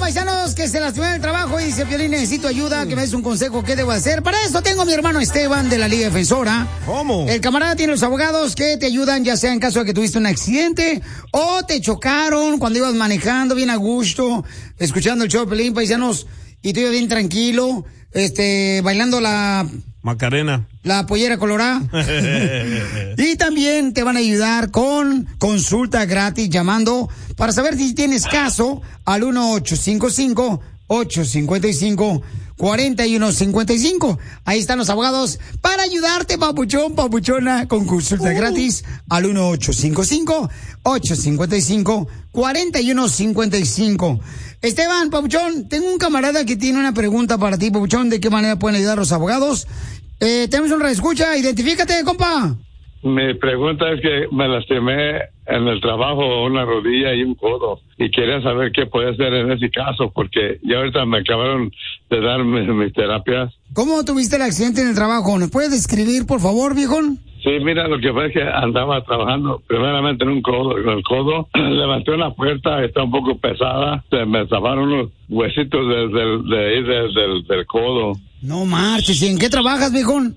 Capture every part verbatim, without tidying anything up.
paisanos que se lastimó en el trabajo y dice, Piolín, necesito ayuda, que me des un consejo, ¿qué debo hacer? Para eso tengo a mi hermano Esteban de la Liga Defensora. ¿Cómo? El camarada tiene los abogados que te ayudan, ya sea en caso de que tuviste un accidente o te chocaron cuando ibas manejando bien a gusto, escuchando el show de Piolín, paisanos, y tú ibas bien tranquilo, este, bailando la... Macarena. La pollera colorada. Y también te van a ayudar con consulta gratis llamando para saber si tienes caso al uno ocho cinco cinco, ocho cinco cinco, cuatro uno cinco cinco. Ahí están los abogados para ayudarte, papuchón, papuchona, con consulta uh. gratis al uno ocho cinco cinco, ocho cinco cinco, cuatro uno cinco cinco. Esteban, papuchón, tengo un camarada que tiene una pregunta para ti, papuchón, ¿de qué manera pueden ayudar los abogados? Eh, tenemos un reescucha, identifícate, compa. Mi pregunta es que me lastimé en el trabajo una rodilla y un codo y quería saber qué puede hacer en ese caso porque ya ahorita me acabaron de dar mis, mis terapias. ¿Cómo tuviste el accidente en el trabajo? ¿Nos puedes describir, por favor, viejón? Sí, mira, lo que pasa es que andaba trabajando primeramente en un codo, en el codo, levanté una puerta, está un poco pesada, se me taparon unos huesitos del, del, de ahí del, del, del codo. No marches, ¿y en qué trabajas, viejón?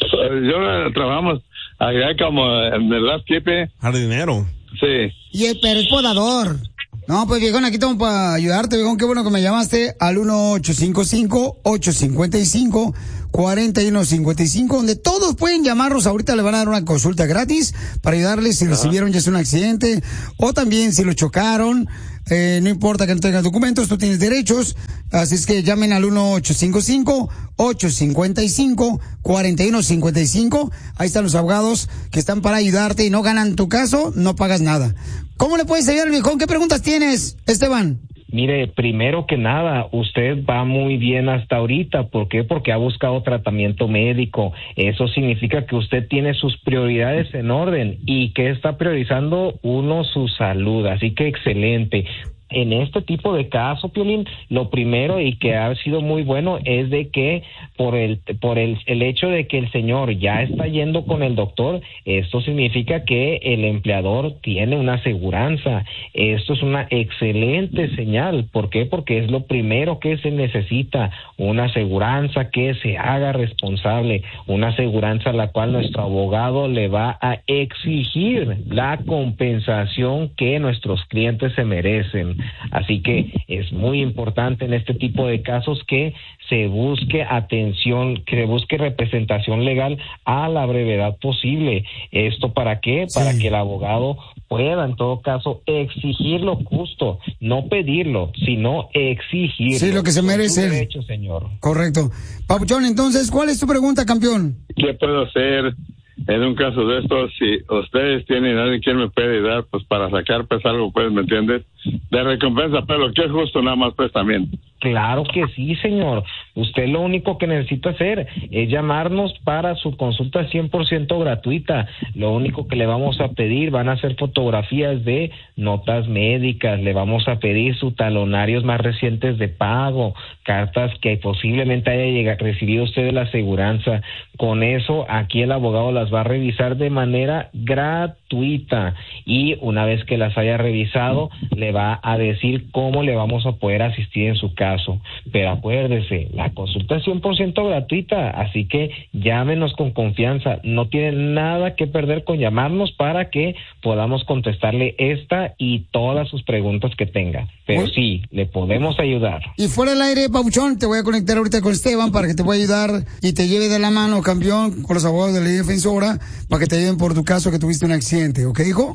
Yo trabajamos allá como en el landscape. Jardinero. Sí. Y el, pero es podador. No, pues viejón, aquí estamos para ayudarte, viejón. Qué bueno que me llamaste al uno ocho cinco cinco, ocho cinco cinco, cuatro uno cinco cinco, donde todos pueden llamarnos. Ahorita le van a dar una consulta gratis para ayudarles si Ajá. recibieron ya sea un accidente o también si lo chocaron. Eh, no importa que no tengas documentos, tú tienes derechos. Así es que llamen al uno ocho cinco cinco, ocho cinco cinco, cuatro uno cinco cinco. Ahí están los abogados que están para ayudarte y no ganan tu caso, no pagas nada. ¿Cómo le puedes ayudar, viejón? ¿Qué preguntas tienes, Esteban? Mire, primero que nada, usted va muy bien hasta ahorita. ¿Por qué? Porque ha buscado tratamiento médico. Eso significa que usted tiene sus prioridades en orden y que está priorizando uno su salud. Así que excelente. En este tipo de caso, Piolín, lo primero y que ha sido muy bueno es de que por el por el, el hecho de que el señor ya está yendo con el doctor, esto significa que el empleador tiene una aseguranza. Esto es una excelente señal. ¿Por qué? Porque es lo primero que se necesita, una aseguranza que se haga responsable, una aseguranza a la cual nuestro abogado le va a exigir la compensación que nuestros clientes se merecen. Así que es muy importante en este tipo de casos que se busque atención, que se busque representación legal a la brevedad posible. ¿Esto para qué? Sí. Para que el abogado pueda, en todo caso, exigir lo justo, no pedirlo, sino exigirlo. Sí, lo que se merece. Es un derecho, señor. Correcto. Papuchón, entonces, ¿cuál es tu pregunta, campeón? ¿Qué puedo hacer en un caso de estos? Si ustedes tienen alguien que me puede dar, pues para sacar pues algo, pues, ¿me entiendes? De recompensa, pero lo que es justo nada más, pues, también. Claro que sí, señor. Usted lo único que necesita hacer es llamarnos para su consulta cien por ciento gratuita. Lo único que le vamos a pedir van a ser fotografías de notas médicas, le vamos a pedir sus talonarios más recientes de pago, cartas que posiblemente haya llegado, recibido usted de la aseguranza. Con eso, aquí el abogado las va a revisar de manera gratuita y una vez que las haya revisado, le va a decir cómo le vamos a poder asistir en su caso. Pero acuérdese, la consulta es cien por ciento gratuita, así que llámenos con confianza. No tienen nada que perder con llamarnos para que podamos contestarle esta y todas sus preguntas que tenga. Pero bueno, sí, le podemos ayudar. Y fuera del aire, Papuchón, te voy a conectar ahorita con Esteban para que te pueda ayudar y te lleve de la mano, campeón, con los abogados de la Liga Defensora para que te ayuden por tu caso que tuviste un accidente, ¿ok, hijo?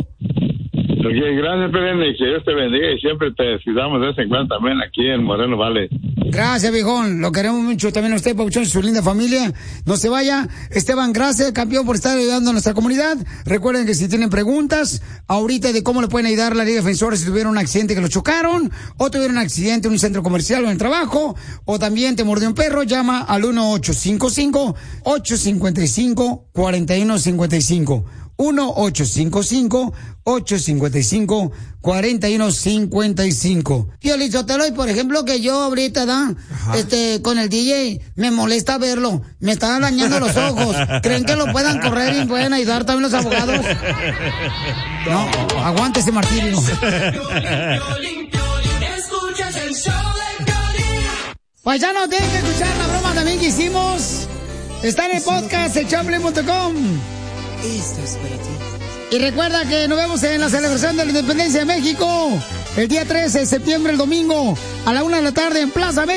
Ok, gracias, Pedro, y que Dios te bendiga y siempre te cuidamos de vez en cuando también aquí en Moreno Valley. Gracias, viejón, lo queremos mucho también a usted, Papuchón, y su linda familia. No se vaya. Esteban, gracias, campeón, por estar ayudando a nuestra comunidad. Recuerden que si tienen preguntas ahorita de cómo le pueden ayudar a la Liga Defensora si tuvieron un accidente que lo chocaron, o tuvieron un accidente en un centro comercial o en el trabajo, o también te mordió un perro, llama al uno ocho cinco cinco, ocho cinco cinco, cuatro uno cinco cinco. uno ocho cinco cinco, ocho cinco cinco, cuatro uno cinco cinco. Piolín Sotelo, y por ejemplo que yo ahorita, ¿da? Este, con el D J, me molesta verlo, me están dañando los ojos. ¿Creen que lo puedan correr y pueden ayudar también los abogados? No, aguante ese martirio. Piolín, Piolín, Piolín, escuchas el show. Paisano, tienen que escuchar la broma también que hicimos. Está en el podcast de Choplin punto com. Esto es para ti. Y recuerda que nos vemos en la celebración de la Independencia de México el día trece de septiembre, el domingo, a la una de la tarde en Plaza México.